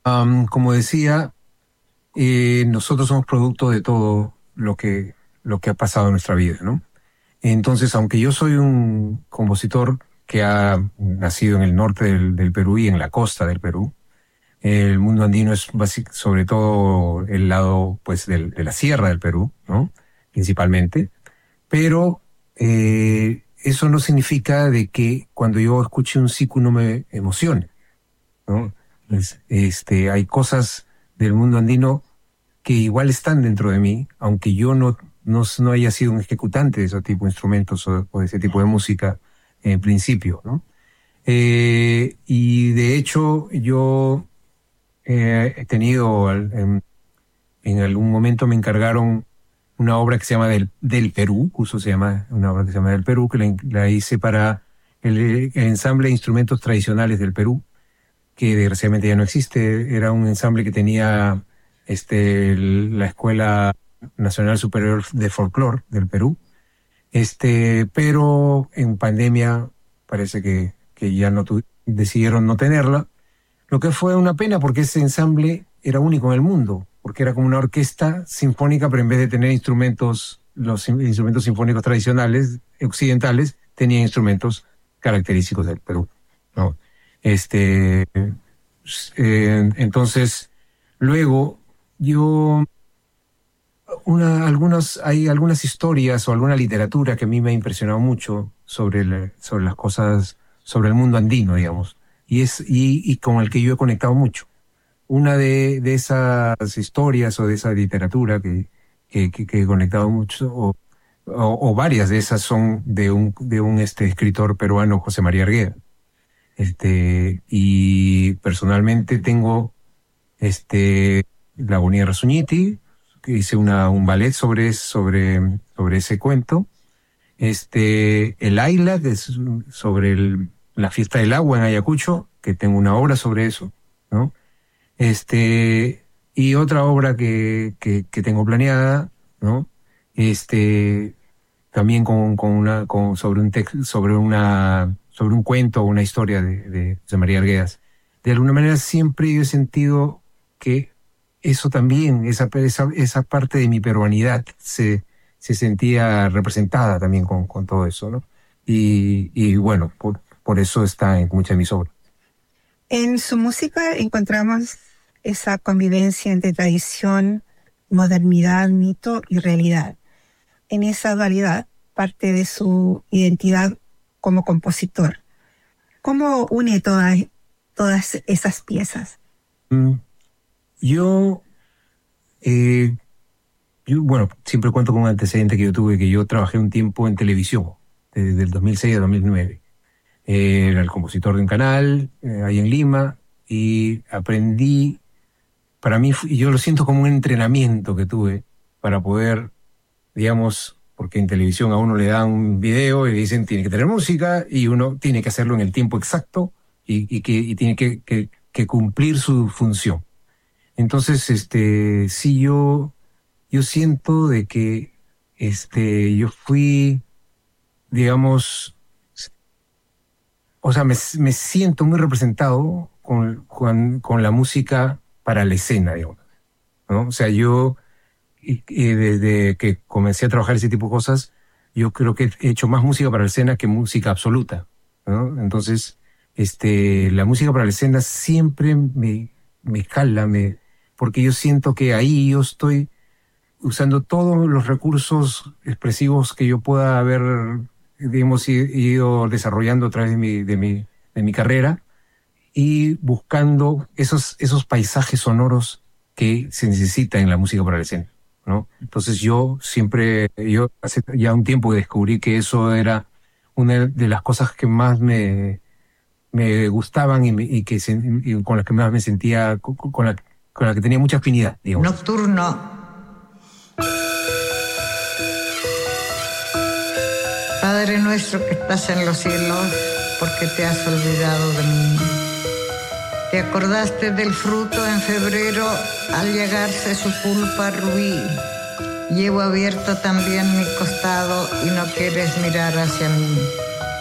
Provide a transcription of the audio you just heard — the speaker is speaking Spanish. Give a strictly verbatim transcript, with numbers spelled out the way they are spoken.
Um, como decía, eh, nosotros somos producto de todo lo que, lo que ha pasado en nuestra vida, ¿no? Entonces, aunque yo soy un compositor que ha nacido en el norte del, del Perú y en la costa del Perú, el mundo andino es básic, sobre todo el lado pues del, de la sierra del Perú, ¿no? Principalmente. Pero eh, eso no significa de que cuando yo escuche un siku no me emocione, ¿no? Es- este, hay cosas del mundo andino que igual están dentro de mí, aunque yo no, no, no haya sido un ejecutante de ese tipo de instrumentos o, o de ese tipo de música en principio, ¿no? Eh, y de hecho yo eh, he tenido, al- en, en algún momento me encargaron una obra que se llama Del, del Perú, justo se llama, una obra que se llama Del Perú, que la, la hice para el, el ensamble de instrumentos tradicionales del Perú, que desgraciadamente ya no existe. Era un ensamble que tenía este, el- la Escuela Nacional Superior de Folclore del Perú, este, pero en pandemia parece que, que ya no tu- decidieron no tenerla, lo que fue una pena porque ese ensamble era único en el mundo, porque era como una orquesta sinfónica, pero en vez de tener instrumentos, los in- instrumentos sinfónicos tradicionales, occidentales, tenía instrumentos característicos del Perú, ¿no? Este, eh, entonces, luego, yo, una, algunos, hay algunas historias o alguna literatura que a mí me ha impresionado mucho sobre, el- sobre las cosas, sobre el mundo andino, digamos, y, es, y, y con el que yo he conectado mucho. Una de, de esas historias o de esa literatura que, que, que- que he conectado mucho, o, o, o varias de esas son de un, de un este, escritor peruano, José María Argueda. Este, y personalmente tengo este, La Agonía de Rasuñiti, que hice una, un ballet sobre, sobre, sobre ese cuento. Este, El Ayla, que es sobre el- la fiesta del agua en Ayacucho, que tengo una obra sobre eso, ¿no? Este, y otra obra que, que, que tengo planeada, ¿no? Este, también con, con una, con, sobre un texto, sobre una, sobre un cuento o una historia de, de José María Arguedas. De alguna manera siempre yo he sentido que eso también, esa, esa, esa parte de mi peruanidad se, se sentía representada también con, con todo eso, ¿no? Y, y bueno, por, por eso está en muchas de mis obras. En su música encontramos esa convivencia entre tradición, modernidad, mito y realidad. En esa dualidad parte de su identidad como compositor. ¿Cómo une todas, todas esas piezas? Mm, Yo, eh, yo, bueno, siempre cuento con un antecedente que yo tuve, que yo trabajé un tiempo en televisión, desde el dos mil seis a dos mil nueve. Eh, era el compositor de un canal, eh, ahí en Lima, y aprendí, para mí, fu- y yo lo siento como un entrenamiento que tuve para poder, digamos, porque en televisión a uno le dan un video y le dicen tiene que tener música y uno tiene que hacerlo en el tiempo exacto y, y que y tiene que, que, que cumplir su función. Entonces, este, sí, yo, yo siento de que, este, yo fui, digamos, o sea, me, me siento muy representado con, con, con la música para la escena, digamos, ¿no? O sea, yo, y- y desde que comencé a trabajar ese tipo de cosas, yo creo que he hecho más música para la escena que música absoluta, ¿no? Entonces, este, la música para la escena siempre me, me jala, me, porque yo siento que ahí yo estoy usando todos los recursos expresivos que yo pueda haber, digamos, i- ido desarrollando a través de mi, de mi, de mi carrera y buscando esos, esos paisajes sonoros que se necesitan en la música para la escena, ¿no? Entonces yo siempre, yo hace ya un tiempo descubrí que eso era una de las cosas que más me, me gustaban y, me- y que se- y con las que más me sentía, con, con la, con la que tenía mucha afinidad, digamos. Nocturno. Padre nuestro que estás en los cielos, ¿por qué te has olvidado de mí? Te acordaste del fruto en febrero al llegarse su pulpa rubí. Llevo abierto también mi costado y no quieres mirar hacia mí.